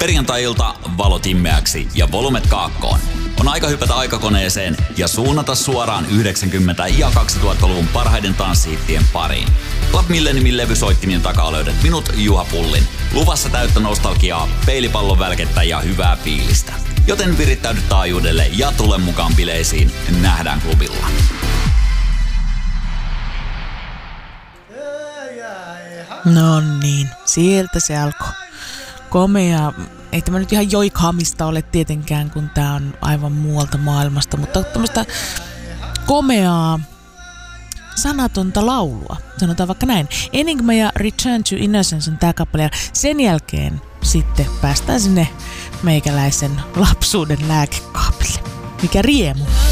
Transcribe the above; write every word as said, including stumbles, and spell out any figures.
Perjantai-ilta valot himmeäksi ja volumet kaakkoon. On aika hypätä aikakoneeseen ja suunnata suoraan yhdeksänkymmentä- ja kaksituhattaluvun parhaiden tanssihittien pariin. Club Milleniumin levysoittimien takaa löydät minut, Juha Pullin. Luvassa täyttä nostalgiaa, peilipallon välkettä ja hyvää fiilistä. Joten virittäydy taajuudelle ja tule mukaan bileisiin. Nähdään klubilla. No niin, sieltä se alkoi. Komea, ei tämä nyt ihan joikhamista ole tietenkään, kun tää on aivan muualta maailmasta, mutta tämmöistä komeaa sanatonta laulua. Sanotaan vaikka näin. Enigma ja Return to Innocence on tää kappale, ja sen jälkeen sitten päästään sinne meikäläisen lapsuuden lääkekaapille. Mikä riemu.